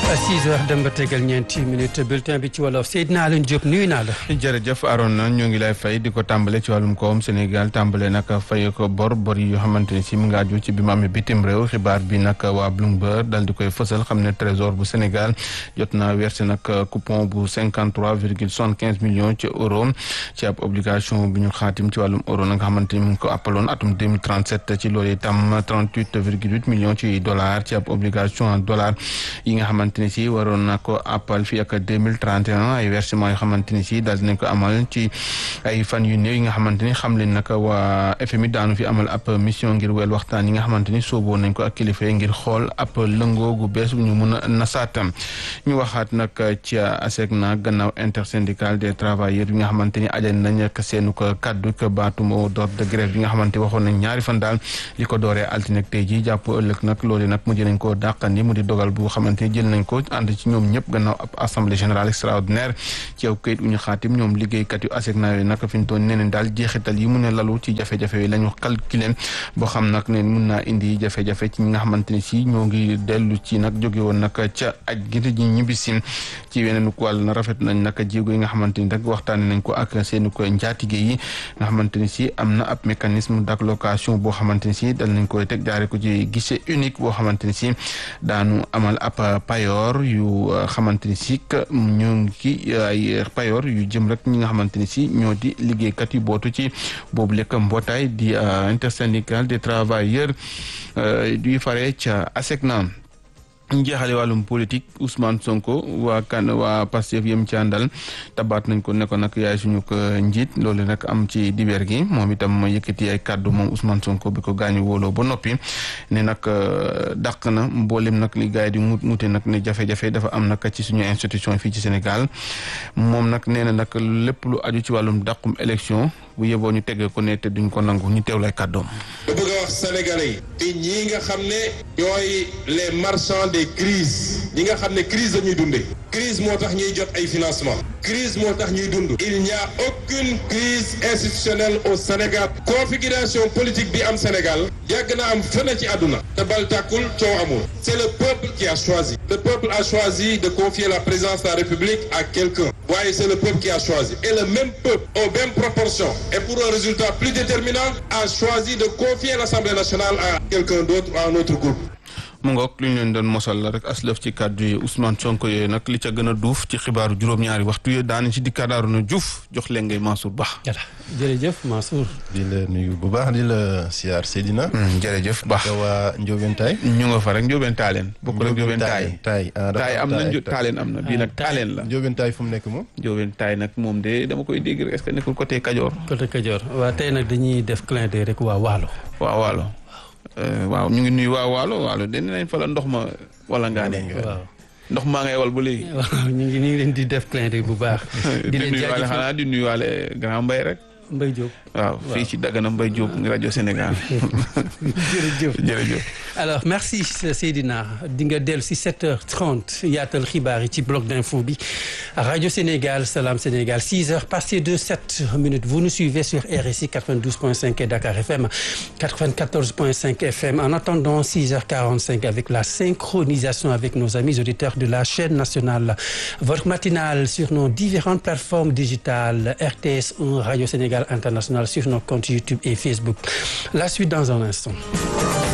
6 heures dem ba tegal ñeenti minutes bulletin bi ci wolof Seydina Alioune Diop nuyu naa la. jërëjëf Arona ñoo ngi lay fay di ko tàmbale ci wàllum koom Sénégal tàmbale nag fay ko bor yi yoo xamante ne si mu ngi aju ci bi mu amee bitim réew xibaar bi nag waa Bloomberg dal di koy fësal xam ne trésor bu Sénégal jot naa versé nag coupon bu 53,75 millions ci euro ci ab obligation bi ñu xaatim ci wàllum euro nag nga xamante ni mu ngi ko appaloon atum 2037 ci loolu itam 38,8 millions ci dollars ci ab obligation en dollars yi nga xamante ni si waroon na ko appal fii ak 2031 ay versement yoo xamante ni si daal dinañ ko amal ci ay fan yu néew yi nga xamante ni xam leen nag waa FMI daanu fi amal ab mission ngir wel waxtaan yi nga xamante ni sooboo nañ ko ak kilifa yi ngir xool ab lëngoo gu bees bu ñu mun a nasaatam ñu waxaat nag ci ASECNA gannaaw intersyndical des travailleurs yi nga xamante ni ajal nañ ak seenu ko kaddu ko baatu mot d'ordre de grève yi nga xamante waxoon nañ ñaari fan daal li ko dooree altine ak tey ji jàpp ëllëg nag loolu nag mujj nañ koo dàqandi mu di dogal bu xamante ni jël nañ ko ànd ci ñoom ñëpp gannaaw ab assemblée générale extraordinaire ci aw kayit u ñu xaatim ñoom liggéeykat yu ASECNA yooyu nag fi ñu toon neneen daal jeexital yi mu ne lalu ci jafe-jafe yi la ñu calculer boo xam nag ne mun naa indi jafe-jafe ci ñi nga xamante ni si ñoo ngi dellu ci nag jóge woon nag ca aj gi ji ñibbisin ci weneen wàll na rafet nañ nag jéego yi nga xamante ni rek waxtaane nañ ko ak seeni ko njaatige yi nga xamante ni si am na ab mécanisme d'allocation boo xamante ni si dal nañ koy teg jaare ko ci guichet unique boo xamante ni si daanu amal ab payoor yu xamante ni si ñoo ngi ay payoor yu jëm rek ñi nga xamante ni si ñoo di liggéeykat yu bootu ci boobu lekk mbootaay di intersyndical des travailleurs duy fare ca ASECNA njeexale wàllum politique Ousmane Sonko waa Pastef yëm ci àndal tabaat nañ ko ne ko nag yaay suñu ko njiit loolu nag am ci dibeer gi moom itam yëkkati ay kàddu moom Ousmane Sonko bi ko gaañu wóoloo ba noppi ne nag dàq na mboolem nag li gars yi di mute nag ne jafe-jafe dafa am nag ci suñu institution fii ci Sénégal moom nag nee na nag lépp lu aju ci wàllum dàqum élection bu yeboo ñu tegee ko ne te duñ ko nangu ñu teewlay kàddoom. bëgg a wax sénégalais yi te ñii nga xam ne ñooy les marchands des crises ñi nga xam ne crise la ñuy dundee crise moo tax ñuy jot ay financement crise moo tax ñuy dund il n'y a aucune crise institutionnelle au Sénégal configuration politique bi am Sénégal yàgg na am fenn ci àdduna te bal tàkkul coow amul c'est le peuple qui a choisi le peuple a choisi de confier la présidence de la République à quelqu'un waaye c'est le peuple qui a choisi et le même peuple aux mêmes proportions et pour un résultat plus déterminant a choisi de confier l'Assemblée nationale à quelqu'un d'autre à un autre groupe. mu ngoog li ñu leen doon mosal la rek aslëf ci kàddu yi Ousmane Sonko yooyu nag li ca gën a duuf ci xibaaru juróom-ñaari waxtu yooyu daanañ ci dikkaat Arouna Diouf jox leen ngay Mansour Ba. jërëjëf Mansour. di la nuyu bu baax di la siyaar Seydina. jërëjëf Ba. waa Ndiobène Taay. ñu nga fa rek Ndiobène Taaleen. bokk rek Ndiobène Taay Taay am na Taaleen am na bii nag Taaleen la. Ndiobène Taay fu mu nekk moom. Ndiobène Taay nag moom de dama koy dégg rek est-ce que nekkul côté Kajoor. côté Kajoor waaw tey nag dañuy def clin d'œil rek waa Waalo. waaw ñu ngi nuyu waa Waalo dañ leen fa la ndox ma wala ngaa ne. waaw ndox maa ngay wal ba léegi. waaw ñu ngi leen di def clin d'œil bu baax. di leen jaajëfal xanaa di nuyuwaale grand Mbaye rek. Mbaye Diop. waaw fii ci Dagana Mbaye Diop ngi rajo Sénégal. jërëjëf. alors merci Seydina di nga dellu si 7h30 yaatal xibaar yi ci bloc d'info bi rajo Sénégal Salam Sénégal 6h passé de 7 minutes vous nous suivez sur RSI 92.5 et Dakar FM 94.5 FM en attendant 6h45 avec la synchronisation avec nos amis auditeurs de la chaîne nationale votre matinale sur nos différentes plateformes digitales RTS 1 Radio Sénégal International sur nos comptes YouTube et Facebook la suite dans un instant.